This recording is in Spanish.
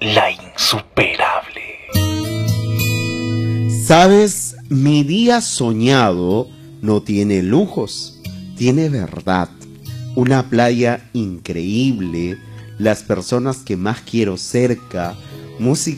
la insuperable. ¿Sabes? Mi día soñado no tiene lujos, tiene verdad. Una playa increíble, las personas que más quiero cerca, música